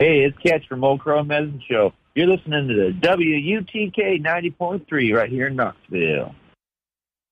Hey, it's Catch from Old Crow Medicine Show. You're listening to the WUTK 90.3 right here in Knoxville.